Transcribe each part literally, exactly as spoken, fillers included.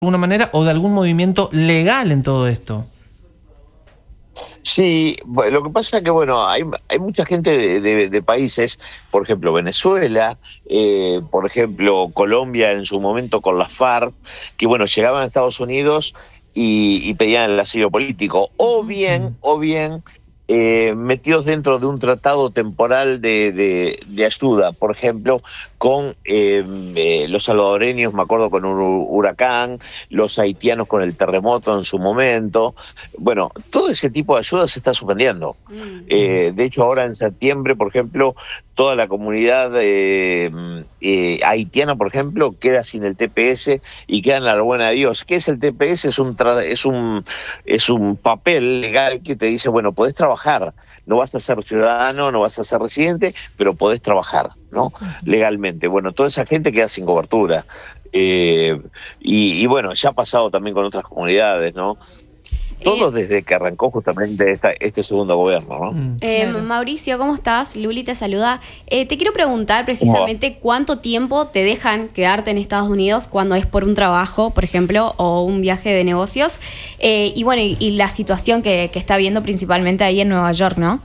alguna manera o de algún movimiento legal en todo esto. Sí, bueno, lo que pasa es que, bueno, hay, hay mucha gente de, de, de países, por ejemplo, Venezuela, eh, por ejemplo, Colombia en su momento con las FARC, que, bueno, llegaban a Estados Unidos y, y pedían el asilo político, o bien, o bien, eh, metidos dentro de un tratado temporal de, de, de ayuda, por ejemplo, con eh, eh, los salvadoreños, me acuerdo, con un huracán, los haitianos con el terremoto en su momento. Bueno, todo ese tipo de ayuda se está suspendiendo. Mm. Eh, de hecho, ahora en septiembre, por ejemplo, toda la comunidad eh, eh, haitiana, por ejemplo, queda sin el T P S y queda en la buena de Dios. ¿Qué es el T P S? Es un, tra es un, es un papel legal que te dice, bueno, podés trabajar, no vas a ser ciudadano, no vas a ser residente, pero podés trabajar, ¿no? Legalmente. Bueno, toda esa gente queda sin cobertura. Eh, y, y bueno, ya ha pasado también con otras comunidades, ¿no? Todo eh, desde que arrancó justamente esta, este segundo gobierno, ¿no? Eh, claro. Mauricio, ¿cómo estás? Luli te saluda. Eh, te quiero preguntar precisamente cuánto tiempo te dejan quedarte en Estados Unidos cuando es por un trabajo, por ejemplo, o un viaje de negocios. Eh, y bueno, y, y la situación que, que está viendo principalmente ahí en Nueva York, ¿no?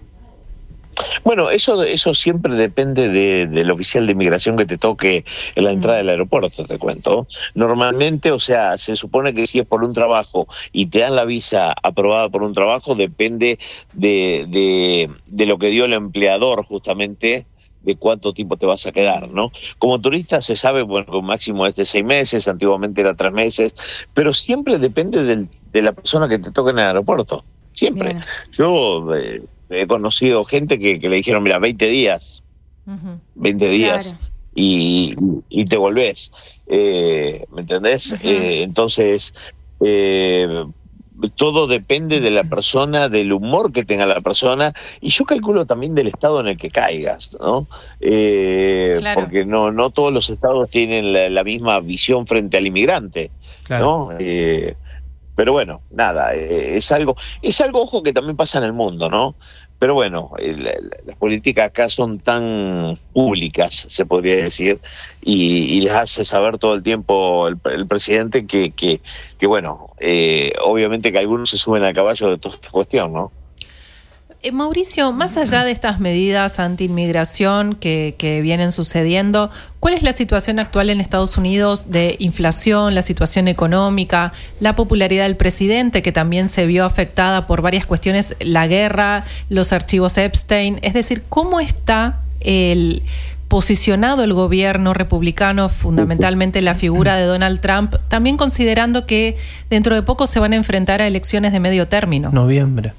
Bueno, eso eso siempre depende de, del oficial de inmigración que te toque en la entrada del aeropuerto, te cuento. Normalmente, o sea, se supone que si es por un trabajo y te dan la visa aprobada por un trabajo, depende de, de, de lo que dio el empleador justamente, de cuánto tiempo te vas a quedar, ¿no? Como turista se sabe, bueno, que máximo es de seis meses, antiguamente era tres meses, pero siempre depende del, de la persona que te toque en el aeropuerto, siempre. Bien. Yo... Eh, He conocido gente que, que le dijeron, mira, veinte días, uh-huh. veinte días, claro. y, y te volvés, eh, ¿me entendés? Uh-huh. Eh, entonces, eh, todo depende de la persona, del humor que tenga la persona, y yo calculo también del estado en el que caigas, ¿no? Eh, claro. Porque no, no todos los estados tienen la, la misma visión frente al inmigrante, claro. ¿no? Eh, Pero bueno, nada, eh, es algo, es algo, ojo, que también pasa en el mundo, ¿no? Pero bueno, el, el, las políticas acá son tan públicas, se podría decir, y, y les hace saber todo el tiempo el, el presidente que, que, que bueno, eh, obviamente que algunos se suben al caballo de toda esta cuestión, ¿no? Eh, Mauricio, más allá de estas medidas anti-inmigración que, que vienen sucediendo, ¿cuál es la situación actual en Estados Unidos de inflación, la situación económica, la popularidad del presidente, que también se vio afectada por varias cuestiones, la guerra, los archivos Epstein? Es decir, ¿cómo está el posicionado el gobierno republicano, fundamentalmente la figura de Donald Trump, también considerando que dentro de poco se van a enfrentar a elecciones de medio término? Noviembre.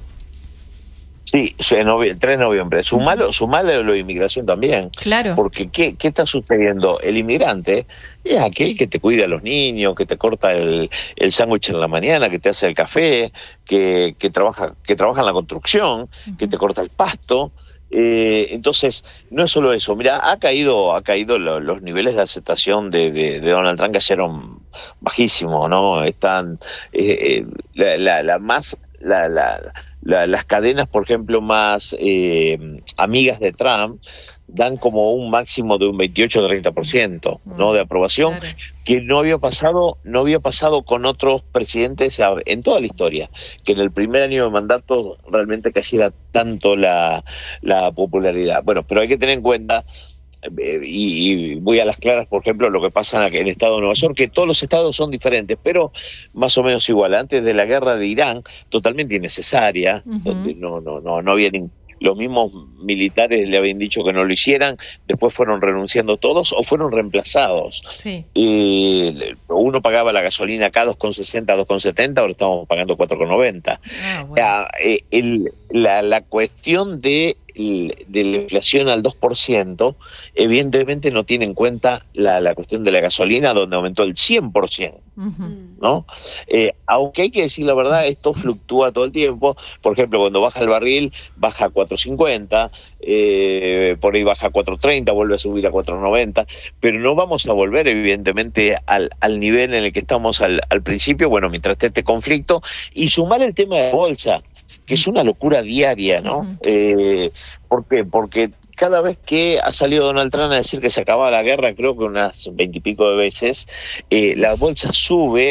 Sí, tres de noviembre. Sumalo, sumalo lo de inmigración también. Claro. Porque ¿qué, ¿qué está sucediendo? El inmigrante es aquel que te cuida a los niños, que te corta el, el sándwich en la mañana, que te hace el café, que, que, trabaja, que trabaja en la construcción, uh-huh. que te corta el pasto. Eh, entonces, no es solo eso. Mira, ha caído, ha caído lo, los niveles de aceptación de, de, de Donald Trump, que eran bajísimos, ¿no? Están eh, eh, la, la, la más... La, la, la, las cadenas, por ejemplo, más eh, amigas de Trump, dan como un máximo de un veintiocho a treinta por ciento, ¿no? De aprobación, claro. que no había pasado, no había pasado con otros presidentes en toda la historia, que en el primer año de mandato realmente creciera tanto la, la popularidad. Bueno, pero hay que tener en cuenta, y voy a las claras, por ejemplo, lo que pasa en el estado de Nueva York, que todos los estados son diferentes, pero más o menos igual. Antes de la guerra de Irán, totalmente innecesaria, uh-huh. donde no, no, no, no había ni, los mismos militares le habían dicho que no lo hicieran, después fueron renunciando todos o fueron reemplazados. Sí. Eh, uno pagaba la gasolina acá dos con sesenta, dos con setenta, ahora estamos pagando cuatro con noventa. Ah, bueno. eh, el, la, la cuestión de de la inflación al dos por ciento, evidentemente no tiene en cuenta la, la cuestión de la gasolina, donde aumentó el cien por ciento, uh-huh. ¿no? Eh, aunque hay que decir la verdad, esto fluctúa todo el tiempo. Por ejemplo, cuando baja el barril, baja a cuatro cincuenta, eh, por ahí baja a cuatro treinta, vuelve a subir a cuatro noventa, pero no vamos a volver, evidentemente, al, al nivel en el que estamos al, al principio, bueno, mientras esté este conflicto, y sumar el tema de bolsa, que es una locura diaria, ¿no? Uh-huh. Eh, ¿Por qué? Porque cada vez que ha salido Donald Trump a decir que se acababa la guerra, creo que unas veintipico de veces, eh, la bolsa sube